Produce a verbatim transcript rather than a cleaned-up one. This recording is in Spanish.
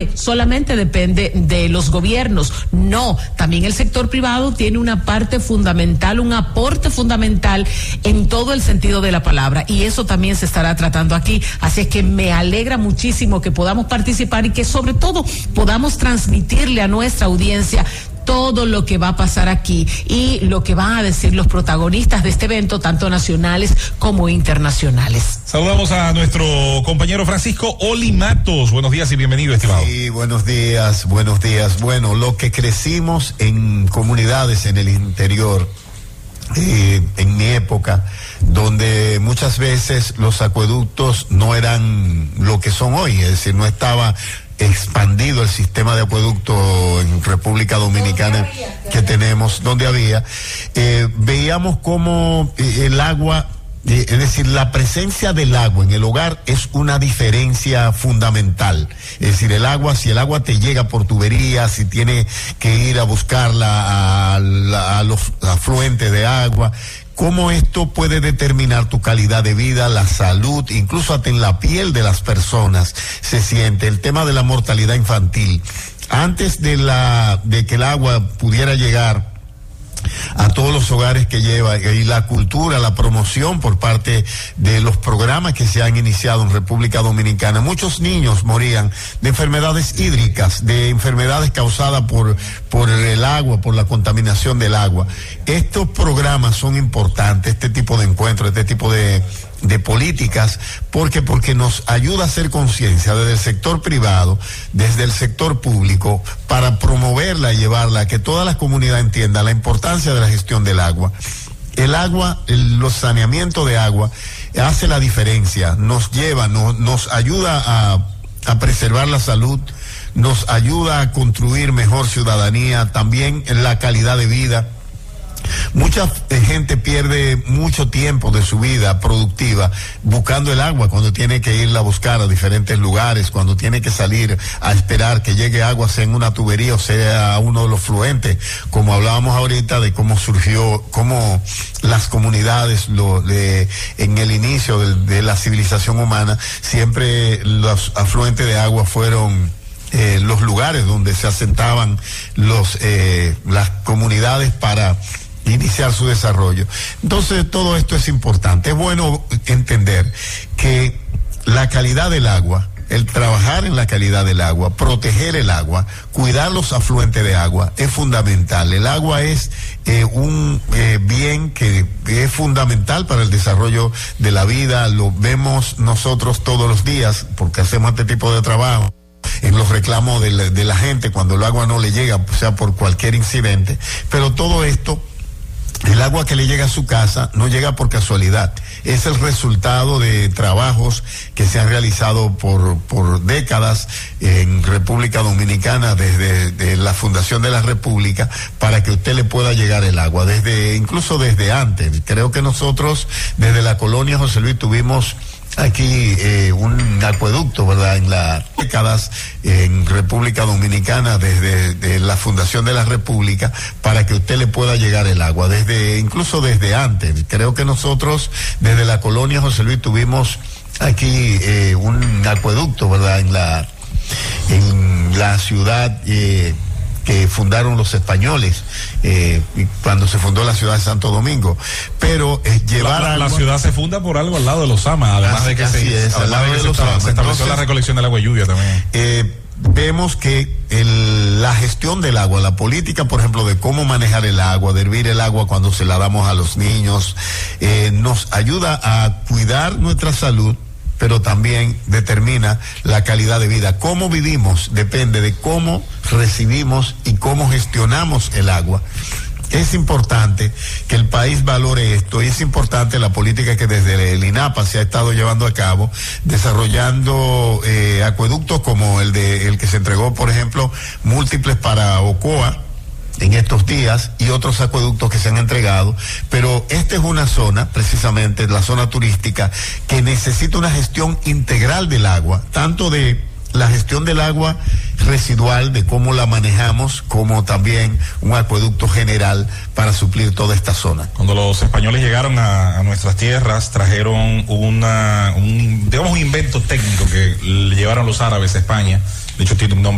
que solamente depende de los gobiernos. No, también el sector privado tiene una parte fundamental, un aporte fundamental en todo el sentido de la palabra, y eso también se estará tratando aquí. Así es que me alegra muchísimo que podamos participar y que sobre todo podamos transmitirle a nuestra audiencia todo lo que va a pasar aquí y lo que van a decir los protagonistas de este evento, tanto nacionales como internacionales. Saludamos a nuestro compañero Francisco Oli Matos. Buenos días y bienvenido, estimado. Sí, buenos días, buenos días. Bueno, lo que crecimos en comunidades en el interior, eh, en mi época, donde muchas veces los acueductos no eran lo que son hoy, es decir, no estaba expandido el sistema de acueducto en República Dominicana que tenemos, donde había, eh, veíamos cómo eh, el agua, eh, es decir, la presencia del agua en el hogar es una diferencia fundamental. Es decir, el agua, si el agua te llega por tubería, si tiene que ir a buscarla a, la, a los afluentes de agua, cómo esto puede determinar tu calidad de vida, la salud, incluso hasta en la piel de las personas se siente. El tema de la mortalidad infantil. Antes de la de que el agua pudiera llegar a todos los hogares que lleva, y la cultura, la promoción por parte de los programas que se han iniciado en República Dominicana, muchos niños morían de enfermedades hídricas, de enfermedades causadas por, por el agua, por la contaminación del agua. Estos programas son importantes, este tipo de encuentros, este tipo de de políticas, porque porque nos ayuda a hacer conciencia desde el sector privado, desde el sector público, para promoverla y llevarla, a que todas las comunidades entiendan la importancia de la gestión del agua. El agua, el, los saneamientos de agua hace la diferencia, nos lleva, no, nos ayuda a, a preservar la salud, nos ayuda a construir mejor ciudadanía, también la calidad de vida. Mucha gente pierde mucho tiempo de su vida productiva buscando el agua cuando tiene que irla a buscar a diferentes lugares, cuando tiene que salir a esperar que llegue agua, sea en una tubería o sea a uno de los fluentes, como hablábamos ahorita de cómo surgió, cómo las comunidades lo, de, en el inicio de, de la civilización humana, siempre los afluentes de agua fueron eh, los lugares donde se asentaban los eh, las comunidades para iniciar su desarrollo. Entonces, todo esto es importante. Es bueno entender que la calidad del agua, el trabajar en la calidad del agua, proteger el agua, cuidar los afluentes de agua, es fundamental. El agua es eh, un eh, bien que es fundamental para el desarrollo de la vida. Lo vemos nosotros todos los días, porque hacemos este tipo de trabajo, en los reclamos de la, de la gente cuando el agua no le llega, o sea, por cualquier incidente. Pero todo esto, el agua que le llega a su casa no llega por casualidad, es el resultado de trabajos que se han realizado por, por décadas en República Dominicana, desde de la fundación de la República, para que usted le pueda llegar el agua, desde incluso desde antes. Creo que nosotros desde la colonia José Luis tuvimos aquí eh, un acueducto, ¿verdad? En las décadas en República Dominicana, desde de la fundación de la República, para que usted le pueda llegar el agua, desde incluso desde antes. Creo que nosotros desde la colonia José Luis tuvimos aquí eh, un acueducto, ¿verdad? En la en la ciudad eh, que fundaron los españoles, eh, cuando se fundó la ciudad de Santo Domingo. Pero eh, llevar la, agua, la ciudad se funda por algo al lado de los Sama, además así, de que, se, es, al lado de, de que se, los Sama. se estableció Entonces, la recolección del agua de lluvia también. Eh, vemos que el, la gestión del agua, la política, por ejemplo, de cómo manejar el agua, de hervir el agua cuando se la damos a los niños, eh, nos ayuda a cuidar nuestra salud, pero también determina la calidad de vida. Cómo vivimos depende de cómo recibimos y cómo gestionamos el agua. Es importante que el país valore esto, y es importante la política que desde el INAPA se ha estado llevando a cabo, desarrollando eh, acueductos como el de el que se entregó, por ejemplo, múltiples para Ocoa en estos días, y otros acueductos que se han entregado. Pero esta es una zona, precisamente la zona turística, que necesita una gestión integral del agua, tanto de la gestión del agua residual, de cómo la manejamos, como también un acueducto general para suplir toda esta zona. Cuando los españoles llegaron a, a nuestras tierras, trajeron una un, digamos un invento técnico que llevaron los árabes a España. De hecho, tiene un nombre